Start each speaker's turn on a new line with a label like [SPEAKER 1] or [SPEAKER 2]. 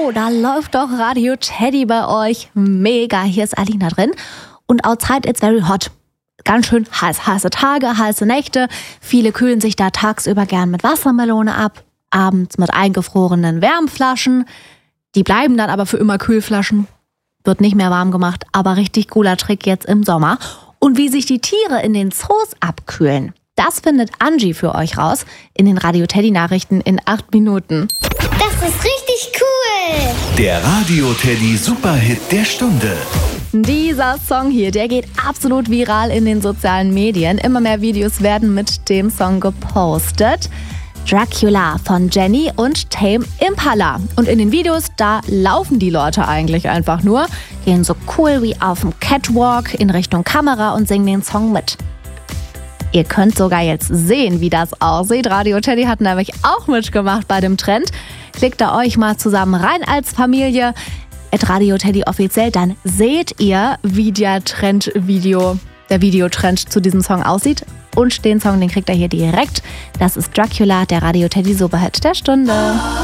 [SPEAKER 1] wow, da läuft doch Radio Teddy bei euch. Mega, hier ist Alina drin. Und outside it's very hot. Ganz schön heiße Tage, heiße Nächte. Viele kühlen sich da tagsüber gern mit Wassermelone ab, abends mit eingefrorenen Wärmflaschen. Die bleiben dann aber für immer Kühlflaschen. Wird nicht mehr warm gemacht, aber richtig cooler Trick jetzt im Sommer. Und wie sich die Tiere in den Zoos abkühlen, das findet Angie für euch raus in den Radio Teddy Nachrichten in 8 Minuten.
[SPEAKER 2] Das ist richtig cool!
[SPEAKER 3] Der Radio Teddy Superhit der Stunde.
[SPEAKER 1] Dieser Song hier, der geht absolut viral in den sozialen Medien. Immer mehr Videos werden mit dem Song gepostet. Dracula von Jenny und Tame Impala. Und in den Videos, da laufen die Leute eigentlich einfach nur, gehen so cool wie auf dem Catwalk in Richtung Kamera und singen den Song mit. Ihr könnt sogar jetzt sehen, wie das aussieht. Radio Teddy hat nämlich auch mitgemacht bei dem Trend. Klickt da euch mal zusammen rein als Familie. @Radio Teddy offiziell, dann seht ihr, wie der Videotrend zu diesem Song aussieht. Und den Song, den kriegt ihr hier direkt. Das ist Dracula, der Radio Teddy Superhit der Stunde.